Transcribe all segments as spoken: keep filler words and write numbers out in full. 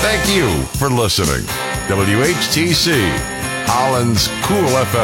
Thank you for listening. W H T C, Holland's Cool F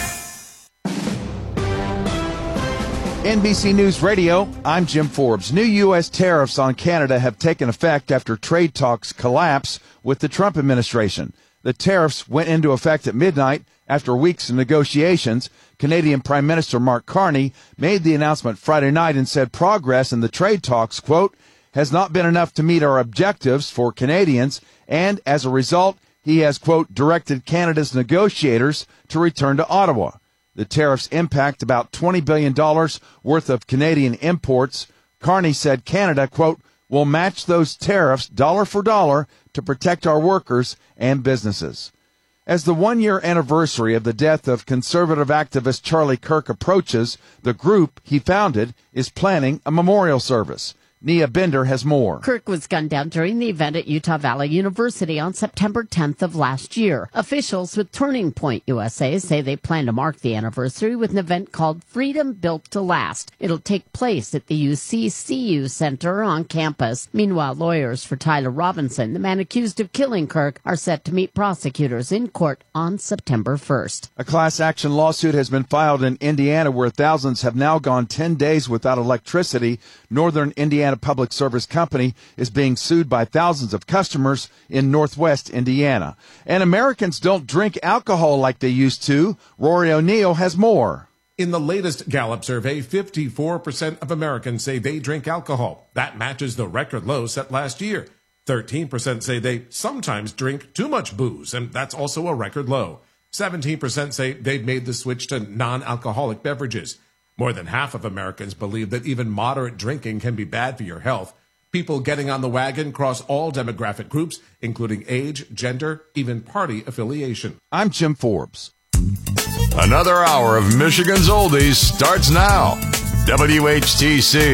M. N B C News Radio, I'm Jim Forbes. New U S tariffs on Canada have taken effect after trade talks collapse with the Trump administration. The tariffs went into effect at midnight after weeks of negotiations. Canadian Prime Minister Mark Carney made the announcement Friday night and said progress in the trade talks, quote, has not been enough to meet our objectives for Canadians, and as a result, he has, quote, directed Canada's negotiators to return to Ottawa. The tariffs impact about twenty billion dollars worth of Canadian imports. Carney said Canada, quote, will match those tariffs dollar for dollar to protect our workers and businesses. As the one-year anniversary of the death of conservative activist Charlie Kirk approaches, the group he founded is planning a memorial service. Nia Bender has more. Kirk was gunned down during the event at Utah Valley University on September tenth of last year. Officials with Turning Point U S A say they plan to mark the anniversary with an event called Freedom Built to Last. It'll take place at the U C C U Center on campus. Meanwhile, lawyers for Tyler Robinson, the man accused of killing Kirk, are set to meet prosecutors in court on September first. A class action lawsuit has been filed in Indiana where thousands have now gone ten days without electricity. Northern Indiana Public Service Company is being sued by thousands of customers in northwest Indiana. And Americans don't drink alcohol like they used to. Rory O'Neill has more. In the latest Gallup survey, fifty-four percent of Americans say they drink alcohol. That matches the record low set last year. thirteen percent say they sometimes drink too much booze, and that's also a record low. seventeen percent say they've made the switch to non-alcoholic beverages. More than half of Americans believe that even moderate drinking can be bad for your health. People getting on the wagon cross all demographic groups, including age, gender, even party affiliation. I'm Jim Forbes. Another hour of Michigan's Oldies starts now. W H T C.